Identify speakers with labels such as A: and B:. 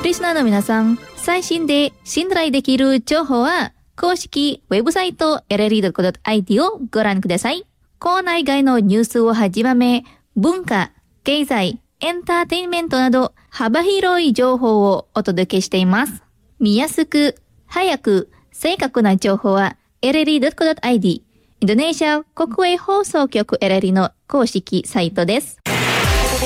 A: リスナーの皆さん、最新で信頼できる情報は公式ウェブサイト LLE.co.IT をご覧ください。校内外のニュースをはじめ、文化、経済、エンターテインメントなど幅広い情報をお届けしています。見やすく、早く、正確な情報は LLE.co.IT インドネシア国営放送局 LLE の公式サイトです。